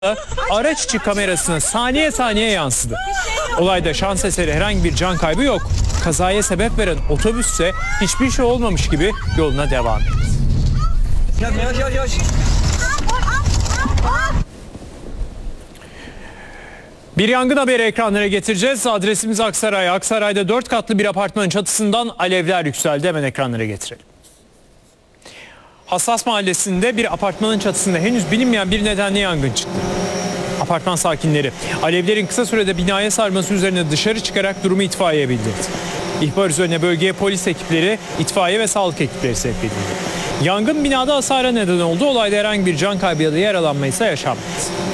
Araç içi kamerasına saniye saniye yansıdı. Olayda şans eseri herhangi bir can kaybı yok. Kazaya sebep veren otobüsse hiçbir şey olmamış gibi yoluna devam etti. Yavaş. Bir yangın haberi ekranlara getireceğiz. Adresimiz Aksaray. Aksaray'da 4 katlı bir apartmanın çatısından alevler yükseldi. Hemen ekranlara getirelim. Hassas Mahallesi'nde bir apartmanın çatısında henüz bilinmeyen bir nedenle yangın çıktı. Apartman sakinleri alevlerin kısa sürede binaya sarması üzerine dışarı çıkarak durumu itfaiyeye bildirdi. İhbar üzerine bölgeye polis ekipleri, itfaiye ve sağlık ekipleri sevk edildi. Yangın binada hasara neden oldu. Olayda herhangi bir can kaybı ya da yaralanma ise yaşanmadı.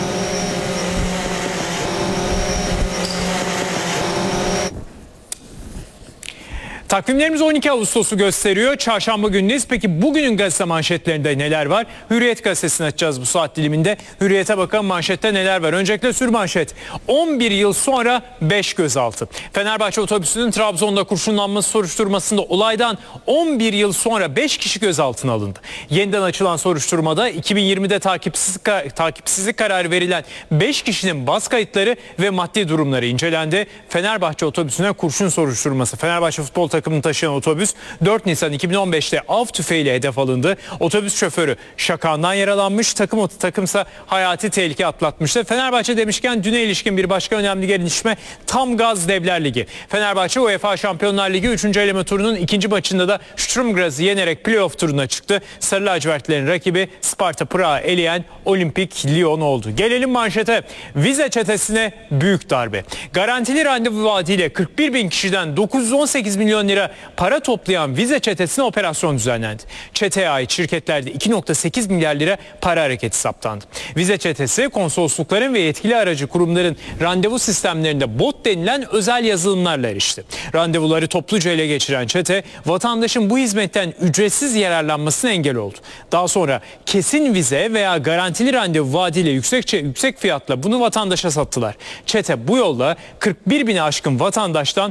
Takvimlerimiz 12 Ağustos'u gösteriyor. Çarşamba günündeyiz. Peki bugünün gazete manşetlerinde neler var? Hürriyet gazetesini açacağız bu saat diliminde. Hürriyet'e bakalım manşette neler var? Öncelikle sürmanşet. 11 yıl sonra 5 gözaltı. Fenerbahçe otobüsünün Trabzon'da kurşunlanması soruşturmasında olaydan 11 yıl sonra 5 kişi gözaltına alındı. Yeniden açılan soruşturmada 2020'de takipsizlik kararı verilen 5 kişinin bas kayıtları ve maddi durumları incelendi. Fenerbahçe otobüsüne kurşun soruşturması. Fenerbahçe futbol takımını taşıyan otobüs 4 Nisan 2015'te av tüfeğiyle hedef alındı. Otobüs şoförü şakağından yaralanmış, takımsa hayati tehlike atlatmıştı. Fenerbahçe demişken düne ilişkin bir başka önemli gelişme tam gaz Devler Ligi. Fenerbahçe UEFA Şampiyonlar Ligi 3. eleme turunun ikinci maçında da Sturm Graz'ı yenerek playoff turuna çıktı. Sarı lacivertlerin rakibi Sparta Prag'ı eleyen Olimpik Lyon oldu. Gelelim manşete. Vize çetesine büyük darbe. Garantili randevu vaadiyle 41 bin kişiden 918 milyon lira para toplayan vize çetesine operasyon düzenlendi. Çeteye ait şirketlerde 2,8 milyar lira para hareketi saptandı. Vize çetesi konsoloslukların ve yetkili aracı kurumların randevu sistemlerinde bot denilen özel yazılımlarla erişti. Randevuları topluca ele geçiren çete vatandaşın bu hizmetten ücretsiz yararlanmasına engel oldu. Daha sonra kesin vize veya garantili randevu vaadiyle yüksek fiyatla bunu vatandaşa sattılar. Çete bu yolla 41 bini aşkın vatandaştan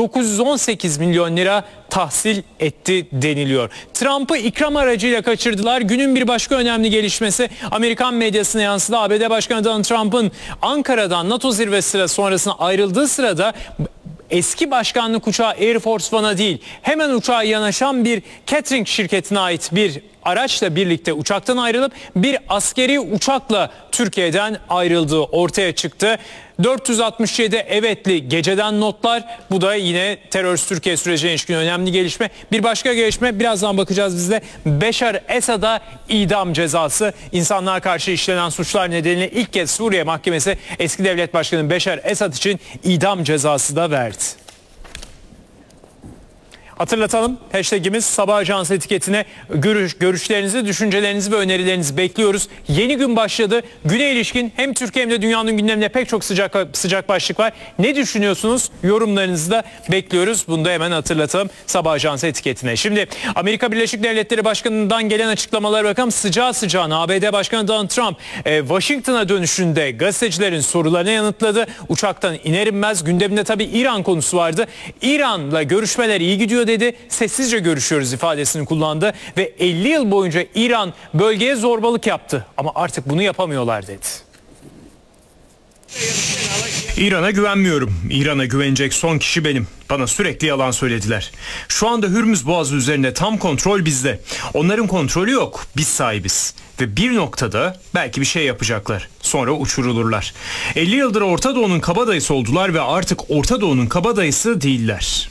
918 milyon lira tahsil etti deniliyor. Trump'ı ikram aracıyla kaçırdılar. Günün bir başka önemli gelişmesi Amerikan medyasına yansıdı. ABD Başkanı Donald Trump'ın Ankara'dan NATO zirvesi sonrasında ayrıldığı sırada eski başkanlık uçağı Air Force One'a değil, hemen uçağa yanaşan bir catering şirketine ait bir araçla birlikte uçaktan ayrılıp bir askeri uçakla Türkiye'den ayrıldığı ortaya çıktı. 467 evetli geceden notlar. Bu da yine terörist Türkiye sürecine ilişkin önemli gelişme. Bir başka gelişme birazdan bakacağız biz de. Beşar Esad'a idam cezası. İnsanlığa karşı işlenen suçlar nedeniyle ilk kez Suriye Mahkemesi eski devlet başkanı Beşar Esad için idam cezası da verdi. Hatırlatalım, hashtagimiz Sabah Ajansı etiketine görüşlerinizi, düşüncelerinizi ve önerilerinizi bekliyoruz. Yeni gün başladı. Güne ilişkin hem Türkiye hem de dünyanın gündeminde pek çok sıcak başlık var. Ne düşünüyorsunuz? Yorumlarınızı da bekliyoruz. Bunu da hemen hatırlatalım Sabah Ajansı etiketine. Şimdi Amerika Birleşik Devletleri Başkanı'ndan gelen açıklamalara bakalım. Sıcağı sıcağına ABD Başkanı Donald Trump Washington'a dönüşünde gazetecilerin sorularına yanıtladı. Uçaktan iner inmez gündeminde tabii İran konusu vardı. İran'la görüşmeler iyi gidiyor dedi. Sessizce görüşüyoruz ifadesini kullandı ve 50 yıl boyunca İran bölgeye zorbalık yaptı ama artık bunu yapamıyorlar dedi. İran'a güvenmiyorum. İran'a güvenecek son kişi benim. Bana sürekli yalan söylediler. Şu anda Hürmüz Boğazı üzerinde tam kontrol bizde. Onların kontrolü yok. Biz sahibiz. Ve bir noktada belki bir şey yapacaklar. Sonra uçurulurlar. 50 yıldır Orta Doğu'nun kabadayısı oldular ve artık Orta Doğu'nun kabadayısı değiller.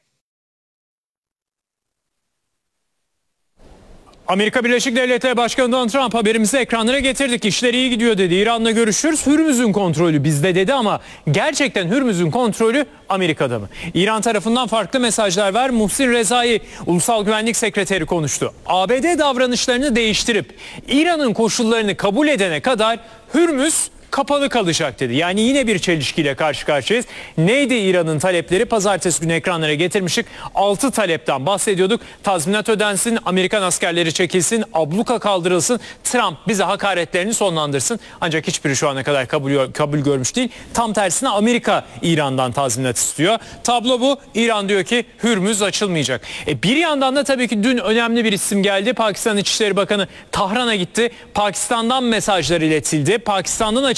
Amerika Birleşik Devletleri Başkanı Donald Trump haberimizi ekranlara getirdik. İşler iyi gidiyor dedi. İran'la görüşürüz. Hürmüz'ün kontrolü bizde dedi ama gerçekten Hürmüz'ün kontrolü Amerika'da mı? İran tarafından farklı mesajlar var. Muhsin Rezai Ulusal Güvenlik Sekreteri konuştu. ABD davranışlarını değiştirip İran'ın koşullarını kabul edene kadar Hürmüz kapalı kalacak dedi. Yani yine bir çelişkiyle karşı karşıyayız. Neydi İran'ın talepleri? Pazartesi günü ekranlara getirmiştik. 6 talepten bahsediyorduk. Tazminat ödensin, Amerikan askerleri çekilsin, abluka kaldırılsın, Trump bize hakaretlerini sonlandırsın. Ancak hiçbiri şu ana kadar kabul görmüş değil. Tam tersine Amerika İran'dan tazminat istiyor. Tablo bu. İran diyor ki Hürmüz açılmayacak. Bir yandan da tabii ki dün önemli bir isim geldi. Pakistan İçişleri Bakanı Tahran'a gitti. Pakistan'dan mesajlar iletildi. Pakistan'dan